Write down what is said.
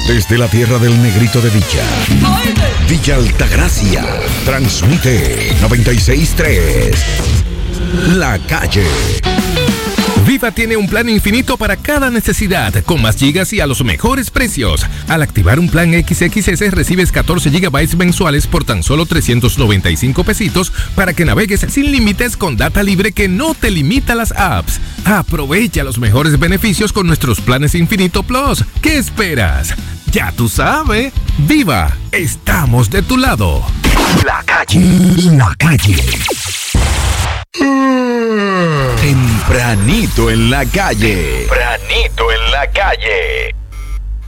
Desde la tierra del negrito de Villa, Villa Altagracia, transmite 96.3, La Calle. Viva tiene un plan infinito para cada necesidad, con más gigas y a los mejores precios. Al activar un plan XXS recibes 14 gigabytes mensuales por tan solo 395 pesitos para que navegues sin límites con data libre que no te limita las apps. Aprovecha los mejores beneficios con nuestros planes Infinito Plus. ¿Qué esperas? Ya tú sabes. Viva, estamos de tu lado. La Calle. La Calle. Tempranito en la calle. Tempranito en la calle.